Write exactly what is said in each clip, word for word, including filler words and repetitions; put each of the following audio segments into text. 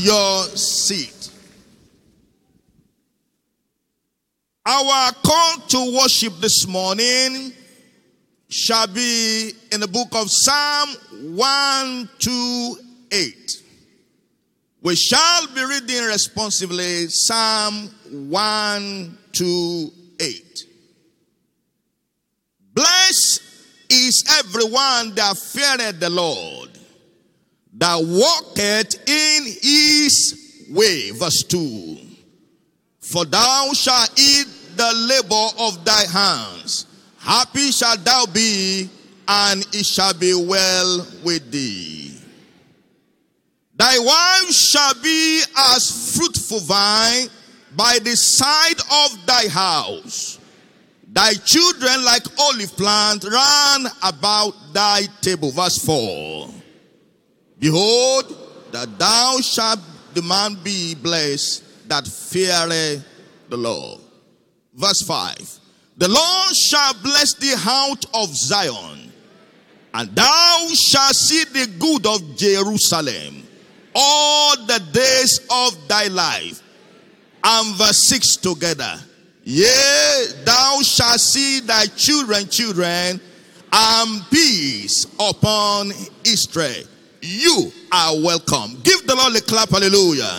your seat. Our call to worship this morning shall be in the book of Psalm one twenty-eight. We shall be reading responsively Psalm one twenty-eight. Blessed is everyone that feareth the Lord, that walketh in his way. Verse two. For thou shalt eat the labor of thy hands. Happy shalt thou be, and it shall be well with thee. Thy wife shall be as fruitful vine by the side of thy house. Thy children like olive plant run about thy table. Verse four. Behold, that thou shalt the man be blessed that feareth the Lord. Verse five. The Lord shall bless thee out of Zion, and thou shalt see the good of Jerusalem all the days of thy life. And verse six together. Yea, thou shalt see thy children, children, and peace upon Israel. You are welcome. Give the Lord a clap, hallelujah.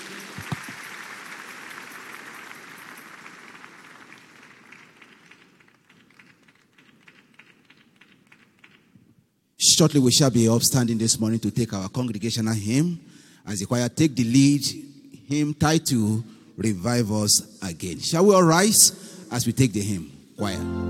Shortly we shall be upstanding this morning to take our congregational hymn. As the choir take the lead, hymn titled, Revive Us Again. Shall we all rise as we take the hymn? Choir.